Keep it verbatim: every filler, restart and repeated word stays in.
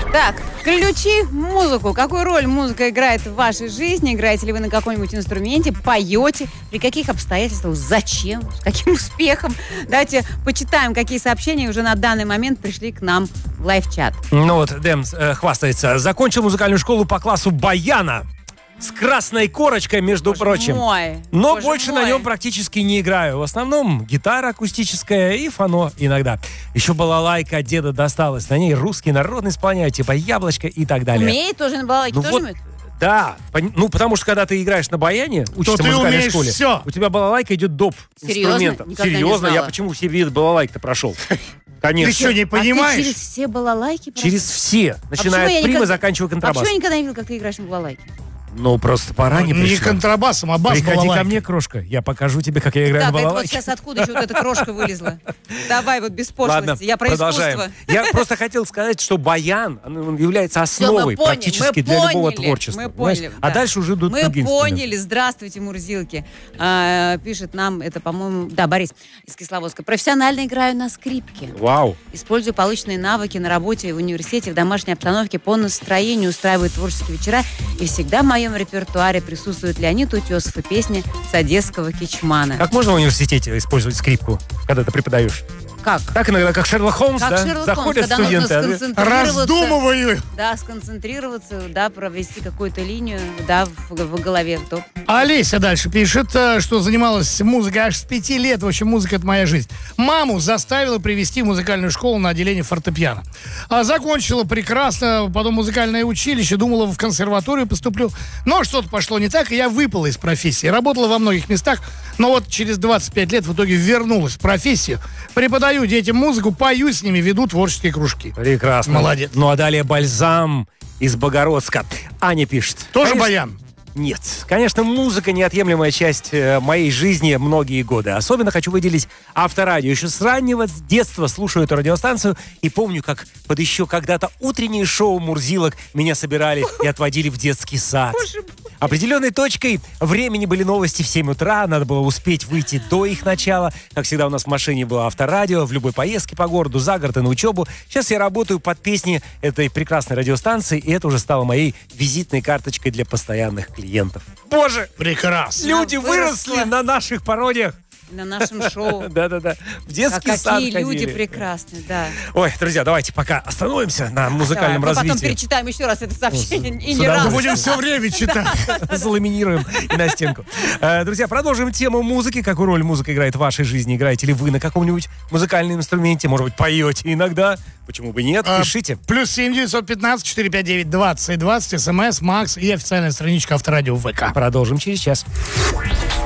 Так, ключи в музыку. Какую роль музыка играет в вашей жизни? Играете ли вы на каком-нибудь инструменте? Поете? При каких обстоятельствах? Зачем? С каким успехом? Давайте почитаем, какие сообщения уже на данный момент пришли к нам в лайв-чат. Ну вот, Дэм э, хвастается. Закончил музыкальную школу по классу баяна. С красной корочкой, между Боже прочим. мой, Но боже больше мой. на нем практически не играю. В основном гитара акустическая и фано иногда. Еще балалайка от деда досталась. На ней русский народный исполняют, типа яблочко и так далее. Умеет тоже на балалайке? Ну тоже вот, умеет? да, пон- ну потому что когда ты играешь на баяне, учишься в ты музыкальной умеешь школе, всё. у тебя балалайка идет доп. Серьезно? инструментом. Никогда не Серьезно, я знала. почему все виды балалайк-то прошел? Конечно. Ты что, не А ты понимаешь? через все балалайки прошел? Через все, А начиная почему я от примы, никогда- заканчивая А почему контрабас. я никогда не видел, как ты играешь на балалайке? Ну, просто пора не Не пришла. контрабасом, а бас Приходи ко балалайкой. мне, крошка, я покажу тебе, как я играю Так, на это вот балалайке. сейчас откуда еще вот эта крошка вылезла? Давай вот без Ладно, пошлости. Я про продолжаем. искусство. Я просто хотел сказать, что баян он является основой поняли, практически мы для любого поняли, творчества. мы понимаешь? поняли, А да. дальше уже идут Мы другие инструменты. поняли. Здравствуйте, Мурзилки. А, пишет нам, это, по-моему, да, Борис из Кисловодска. Профессионально играю на скрипке. Вау. Использую полученные навыки на работе, в университете, в домашней обстановке по настроению, устраиваю творческие вечера. И всегда в моем репертуаре присутствует Леонид Утесов и песни с одесского кичмана. Как можно в университете использовать скрипку, когда ты преподаешь? Как? Так иногда, как Шерлок Холмс, Как да? Шерлок Холмс, Заходят когда студенты. нужно а ты- сконцентрироваться. Раздумываю. Да, сконцентрироваться, да, провести какую-то линию, да, в, в голове. То. Олеся дальше пишет, э, что занималась музыкой аж с пяти лет. В общем, музыка — это моя жизнь. Маму заставила привести в музыкальную школу на отделение фортепиано. А закончила прекрасно, потом музыкальное училище, думала, в консерваторию поступлю. Но что-то пошло не так, и я выпала из профессии. Работала во многих местах, но вот через двадцать пять лет в итоге вернулась в профессию. Преподаю детям музыку, пою с ними, веду творческие кружки. Прекрасно. Молодец. Ну а далее бальзам из Богородска. Аня пишет. Тоже Конечно, баян? Нет. Конечно, музыка — неотъемлемая часть э, моей жизни многие годы. Особенно хочу выделить авторадио. Еще с раннего детства слушаю эту радиостанцию и помню, как под еще когда-то утреннее шоу Мурзилок меня собирали и отводили в детский сад. Определенной точкой времени были новости в семь утра, надо было успеть выйти до их начала. Как всегда, у нас в машине было авторадио, в любой поездке по городу, за город и на учебу. Сейчас я работаю под песни этой прекрасной радиостанции, и это уже стало моей визитной карточкой для постоянных клиентов. Боже! Прекрасно. Люди Я выросли выросла. на наших пародиях. На нашем шоу. Да-да-да. В А детский сад какие люди ходили. прекрасные, да. Ой, друзья, давайте пока остановимся на музыкальном Давай, мы потом развитии. перечитаем еще раз это сообщение. И с не раз. Мы будем все время читать. Заламинируем и на стенку. Э, Друзья, продолжим тему музыки. Какую роль музыка играет в вашей жизни? Играете ли вы на каком-нибудь музыкальном инструменте? Может быть, поете иногда? Почему бы нет? А, Пишите. Плюс семь девятьсот пятнадцать четыре пять девять двадцать двадцать, смс, Макс и официальная страничка Авторадио в ВК. Продолжим через час.